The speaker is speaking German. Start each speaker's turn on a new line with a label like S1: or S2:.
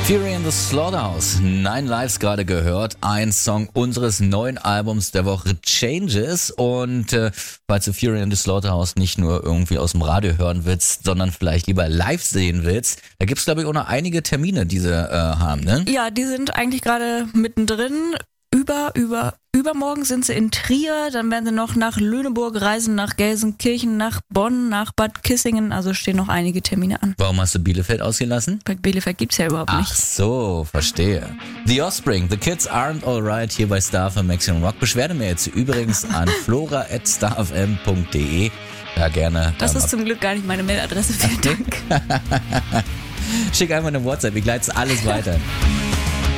S1: Fury in the Slaughterhouse, 9 Lives gerade gehört, ein Song unseres neuen Albums der Woche Changes und falls du Fury in the Slaughterhouse nicht nur irgendwie aus dem Radio hören willst, sondern vielleicht lieber live sehen willst, da gibt's glaube ich auch noch einige Termine, die sie haben, ne?
S2: Ja, die sind eigentlich gerade mittendrin. Übermorgen sind sie in Trier, dann werden sie noch nach Lüneburg reisen, nach Gelsenkirchen, nach Bonn, nach Bad Kissingen, also stehen noch einige Termine an.
S1: Warum hast du Bielefeld ausgelassen?
S2: Bei Bielefeld gibt's ja überhaupt nicht.
S1: Ach so, verstehe. The Offspring, The Kids Aren't Alright hier bei StarFM Maximum Rock. Beschwerdemails übrigens an flora@starfm.de. Ja, gerne.
S2: Das ist zum Glück gar nicht meine Mailadresse, vielen Dank.
S1: Schick einfach eine WhatsApp, ich leite alles weiter.